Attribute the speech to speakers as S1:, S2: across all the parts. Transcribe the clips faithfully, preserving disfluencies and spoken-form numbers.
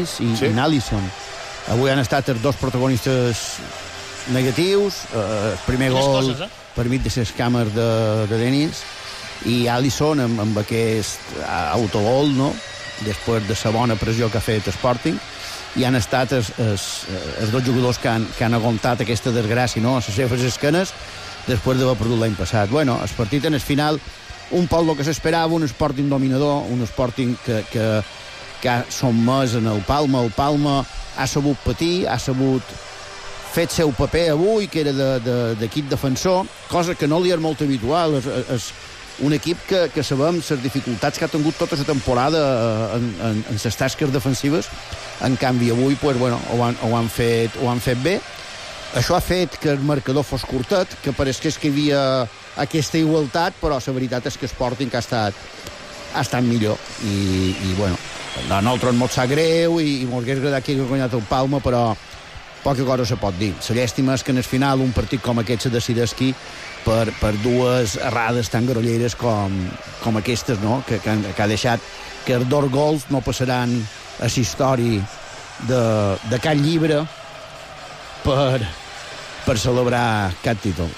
S1: Denis i, sí. i Alisson. Avui han estat els dos protagonistes negatius. Uh, el primer
S2: Quines
S1: gol
S2: coses, eh?
S1: per mig de les càmeres de, de Denis i Alisson amb, amb aquest autogol, no? Després de la bona pressió que ha fet Sporting, i han estat els, els, els dos jugadors que han, que han aguantat aquesta desgràcia, no?, a les seves esquenes després d'haver perdut l'any passat. Bueno, el partit en el final, un poc el que s'esperava, un Sporting dominador, un Sporting que, que, que ha sotmès en el Palma. El Palma ha sabut patir, ha sabut fet seu paper avui, que era d'equip de, de, defensor, cosa que no li és molt habitual. És, és un equip que, que sabem les dificultats que ha tingut tota la temporada en, en, en les tasques defensives. En canvi, avui pues, bueno, ho, han, ho, han fet, ho han fet bé. Això ha fet que el marcador fos curtet, que paresqués que hi havia aquesta igualtat, però la veritat és que Sporting ha estat, ha estat millor. I, i bueno, a nosaltres ens sap greu i, i ens hauria agradat que hagués guanyat el Palma, però poca cosa se pot dir. La llàstima és que en el final un partit com aquest se decideixi per, per dues errades tan grolleres com, com aquestes, no? que, que, que ha deixat que els dos gols no passaran a la història de, de cap llibre per, per celebrar cap títol.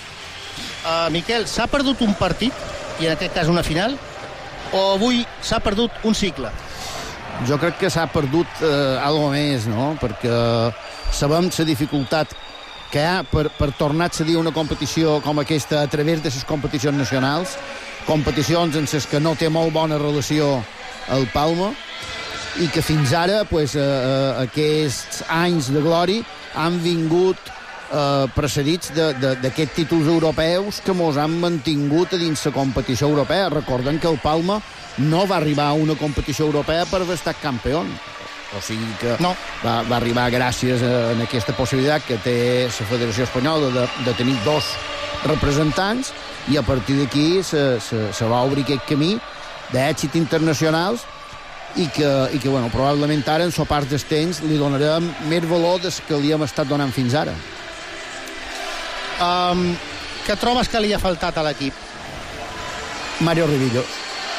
S2: Uh, Miquel, s'ha perdut un partit, i en aquest cas una final, o avui s'ha perdut un cicle?
S1: Jo crec que s'ha perdut eh, alguna més, no? Perquè sabem la dificultat que hi ha per, per tornar a accedir a una competició com aquesta a través de les competicions nacionals, competicions en les que no té molt bona relació el Palma, i que fins ara pues, eh, eh, aquests anys de glòria han vingut eh, precedits d'aquests títols europeus que mos han mantingut a dins la competició europea. Recordem que el Palma no va arribar a una competició europea per haver estat campió. O sigui que
S2: no.
S1: va, va arribar gràcies a, a aquesta possibilitat que té la Federació Espanyola de, de tenir dos representants, i a partir d'aquí se, se, se va obrir aquest camí d'èxit internacionals i que, i que bueno, probablement ara en sopars dels temps li donarem més valor des que li hem estat donant fins ara.
S2: Um, què trobes que li ha faltat a l'equip?
S1: Mario Rivillos.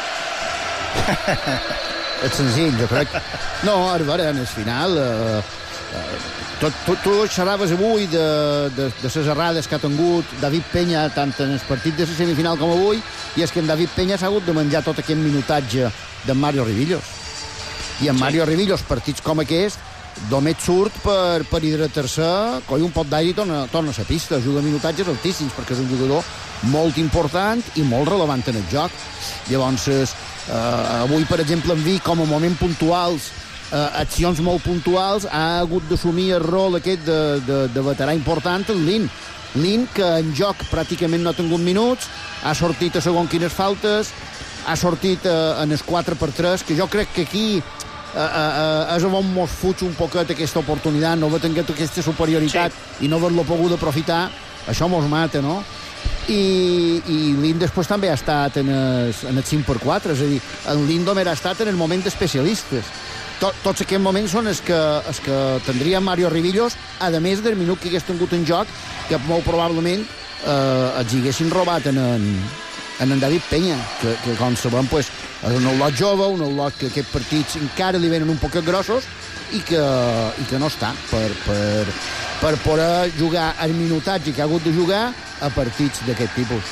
S1: És senzill, jo crec. No, a veure, en el final eh, eh, tu, tu, tu xerraves avui de, de, de les errades que ha tingut David Peña tant en el partit de la semifinal com avui, i és que en David Peña s'ha hagut de menjar tot aquest minutatge d'en Mario Rivillos. I en sí. Mario Rivillos, partits com aquest, només surt per, per hidratar-se, coi un pot d'aire i torna, torna a la pista, ajuda a minutatges altíssims, perquè és un jugador molt important i molt relevant en el joc. Llavors, eh, avui, per exemple, en vi com a moments puntuals, eh, accions molt puntuals, ha hagut d'assumir el rol aquest de, de, de veterà important, el Lin. Lin, que en joc pràcticament no ha tingut minuts, ha sortit a segons quines faltes, ha sortit eh, en els quatre per tres, que jo crec que aquí Uh, uh, uh, és on mos fuig un poquet aquesta oportunitat, no haver tingut aquesta superioritat sí. i no haver-lo pogut aprofitar, això mos mata, no? I, i l'Ind després també ha estat en el, en el cinc per quatre, és a dir, en l'Indomer ha estat en el moment d'especialistes. Tot, tots aquests moments són els que, els que tindria Mario Rivillos, a més del minut que hagués tingut en joc, que molt probablement eh, els haguessin robat en en, en en David Peña, que, que com sabem, pues, és un lot jove, un lot que aquests partits encara li venen un poquet grossos i que, i que no està per, per, per poder jugar el minutatge que ha hagut de jugar a partits d'aquest tipus.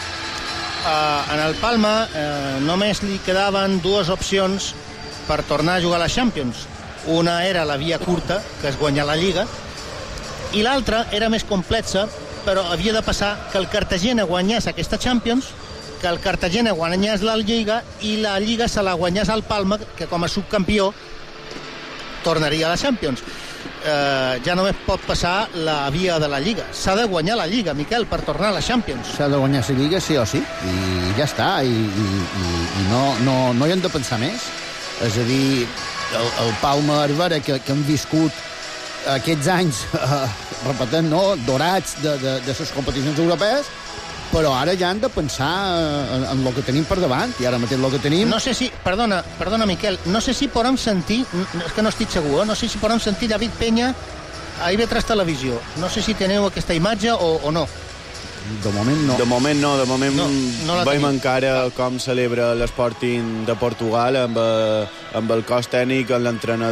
S2: Uh, en el Palma uh, només li quedaven dues opcions per tornar a jugar a la Champions. Una era la via curta, que és guanyar la Lliga, i l'altra era més complexa, però havia de passar que el Cartagena guanyés aquesta Champions, que el Cartagena guanyés la Lliga i la Lliga se la guanyés al Palma, que com a subcampió tornaria a la Champions. Eh, ja només pot passar la via de la Lliga. S'ha de guanyar la Lliga, Miquel, per tornar a la Champions.
S1: S'ha de guanyar la Lliga sí o sí, i ja està, i, i, i, i no, no, no hi hem de pensar més. És a dir, el, el Palma Arbera que, que han viscut aquests anys, eh, repetent, no?, dorats de, de, de les competicions europees, però ara ja han de pensar en, en el que tenim per davant, i ara mateix el que tenim...
S2: No sé si, perdona, perdona Miquel, no sé si podem sentir, és que no estic segur, eh? no sé si podem sentir David Peña a I V tres Televisió. No sé si teniu aquesta imatge o, o no.
S1: De moment no.
S3: De moment no, de moment
S2: no, no
S3: veiem encara com celebra l'Sporting de Portugal amb, amb el cos tècnic, amb l'entrenador